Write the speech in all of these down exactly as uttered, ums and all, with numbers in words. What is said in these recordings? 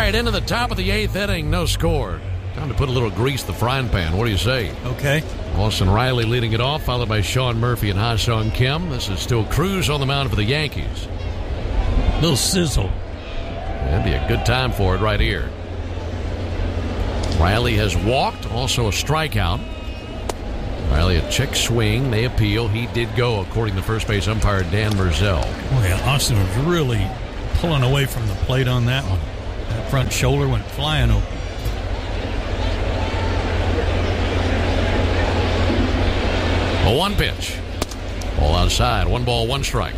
right, into the top of the eighth inning, no score. Time to put a little grease to the frying pan. What do you say? Okay. Austin Riley leading it off, followed by Sean Murphy and Ha-Seong Kim. This is still Cruz on the mound for the Yankees. Little sizzle. That'd be a good time for it right here. Riley has walked, also a strikeout. Riley a check swing. They appeal. He did go, according to first base umpire Dan Merzel. Oh, yeah, Austin was really pulling away from the plate on that one. That front shoulder went flying open. A one pitch. Ball outside. One ball, one strike.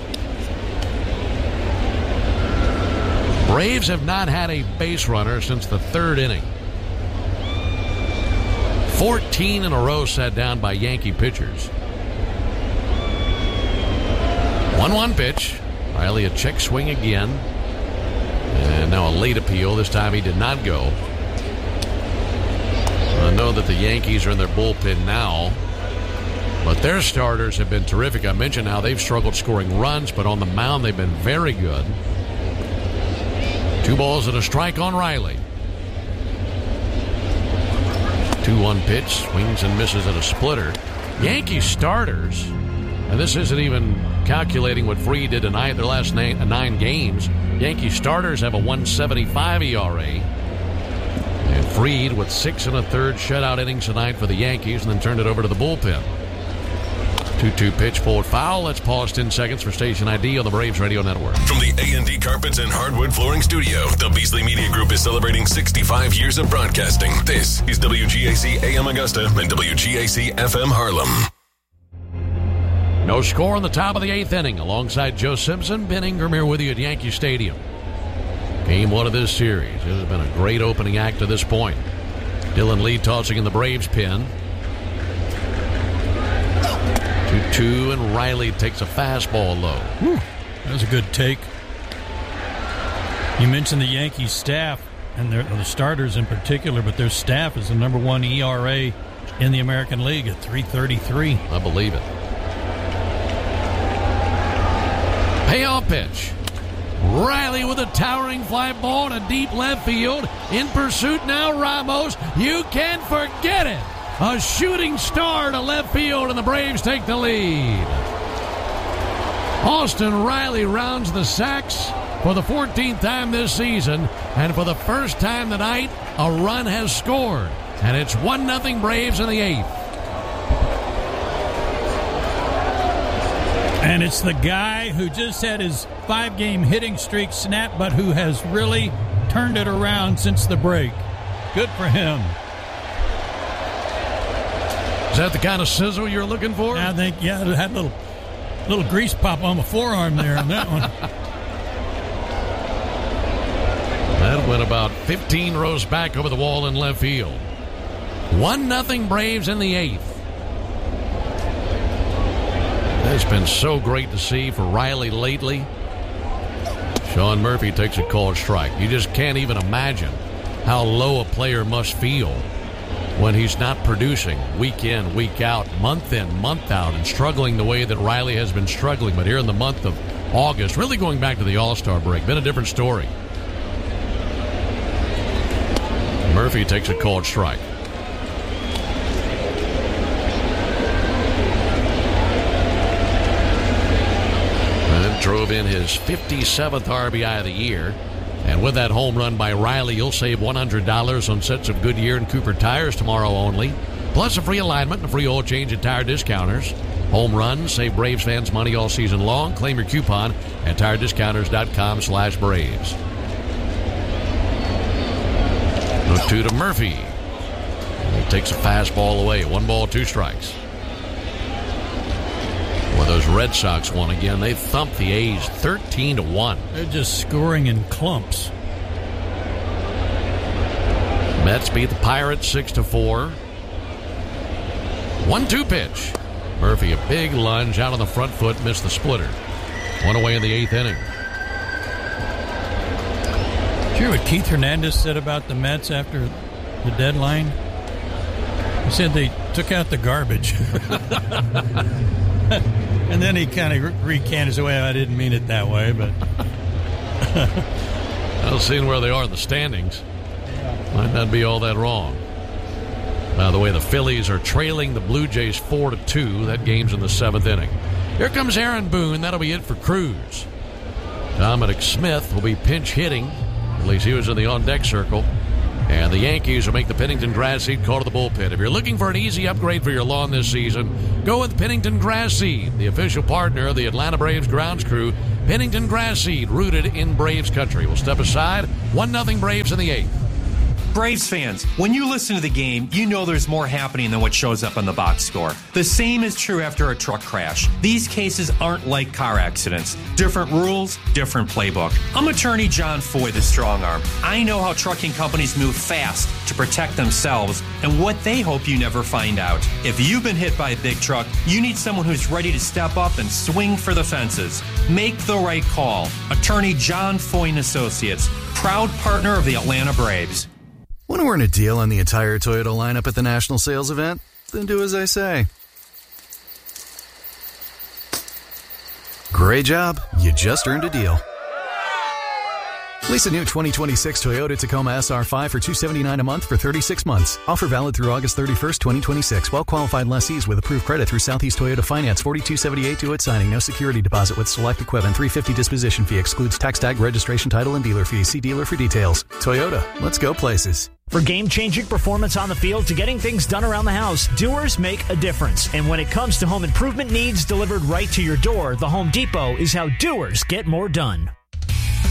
Braves have not had a base runner since the third inning. fourteen in a row sat down by Yankee pitchers. one one pitch. Riley a check swing again. And now a late appeal. This time he did not go. I know that the Yankees are in their bullpen now, but their starters have been terrific. I mentioned how they've struggled scoring runs, but on the mound they've been very good. Two balls and a strike on Riley. two one pitch, swings and misses at a splitter. Yankee starters, and this isn't even calculating what Fried did tonight, their last nine, nine games. Yankee starters have a one seventy-five E R A. And Fried with six and a third shutout innings tonight for the Yankees, and then turned it over to the bullpen. two two pitch, pulled foul. Let's pause ten seconds for station I D on the Braves Radio Network. From the A and D Carpets and Hardwood Flooring Studio, the Beasley Media Group is celebrating sixty-five years of broadcasting. This is W G A C A M Augusta and W G A C F M Harlem. No score in the top of the eighth inning. Alongside Joe Simpson, Ben Ingram here with you at Yankee Stadium. Game one of this series. It has been a great opening act to this point. Dylan Lee tossing in the Braves pen. two two, and Riley takes a fastball low. Whew. That was a good take. You mentioned the Yankees staff, and their, the starters in particular, but their staff is the number one E R A in the American League at three thirty-three. I believe it. Payoff pitch. Riley with a towering fly ball to deep left field. In pursuit now, Ramos. You can't forget it. A shooting star to left field, and the Braves take the lead. Austin Riley rounds the sacks for the fourteenth time this season, and for the first time tonight, a run has scored. And it's one nothing Braves in the eighth. And it's the guy who just had his five-game hitting streak snap, but who has really turned it around since the break. Good for him. Is that the kind of sizzle you're looking for? I think, yeah, it had a little, little grease pop on the forearm there on that one. That went about fifteen rows back over the wall in left field. one nothing Braves in the eighth. It's been so great to see for Riley lately. Sean Murphy takes a called strike. You just can't even imagine how low a player must feel when he's not producing week in, week out, month in, month out, and struggling the way that Riley has been struggling. But here in the month of August, really going back to the All-Star break, been a different story. Murphy takes a called strike. And drove in his fifty-seventh R B I of the year. And with that home run by Riley, you'll save one hundred dollars on sets of Goodyear and Cooper tires tomorrow only. Plus a free alignment and a free oil change at Tire Discounters. Home runs save Braves fans money all season long. Claim your coupon at tire discounters dot com slash Braves. oh two to Murphy. He takes a fastball away. One ball, two strikes. Well, those Red Sox won again. They thumped the A's thirteen to one. They're just scoring in clumps. Mets beat the Pirates six to four. one two pitch. Murphy, a big lunge out on the front foot, missed the splitter. One away in the eighth inning. Did you hear what Keith Hernandez said about the Mets after the deadline? He said they took out the garbage. And then he kind of recanted his way. I didn't mean it that way, but Well, seeing where they are in the standings, might not be all that wrong. By the way, the Phillies are trailing the Blue Jays four to two. That game's in the seventh inning. Here comes Aaron Boone. That'll be it for Cruz. Dominic Smith will be pinch hitting. At least he was in the on-deck circle. And the Yankees will make the Pennington Grass Seed call to the bullpen. If you're looking for an easy upgrade for your lawn this season, go with Pennington Grass Seed, the official partner of the Atlanta Braves grounds crew. Pennington Grass Seed, rooted in Braves country. We'll step aside. one nothing Braves in the eighth. Braves fans, when you listen to the game, you know there's more happening than what shows up on the box score. The same is true after a truck crash. These cases aren't like car accidents. Different rules, different playbook. I'm attorney John Foy, the strong arm. I know how trucking companies move fast to protect themselves and what they hope you never find out. If you've been hit by a big truck, you need someone who's ready to step up and swing for the fences. Make the right call. Attorney John Foy and Associates, proud partner of the Atlanta Braves. Want to earn a deal on the entire Toyota lineup at the National Sales Event? Then do as I say. Great job. You just earned a deal. Lease a new twenty twenty-six Toyota Tacoma S R five for two hundred seventy-nine dollars a month for thirty-six months. Offer valid through August thirty-first, twenty twenty-six. Well-qualified lessees with approved credit through Southeast Toyota Finance. forty-two seventy-eight due at signing. No security deposit with select equipment. three hundred fifty dollars disposition fee. Excludes tax tag, registration, title, and dealer fees. See dealer for details. Toyota. Let's go places. For game-changing performance on the field to getting things done around the house, doers make a difference. And when it comes to home improvement needs delivered right to your door, the Home Depot is how doers get more done.